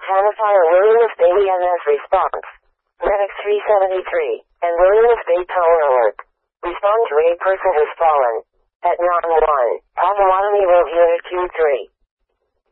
Hannah Fire, Williams Bay EMS response. Medic 373, and Williams Bay Power Alert. Respond to a person has fallen. At 911, Potawatomi Road Unit 23.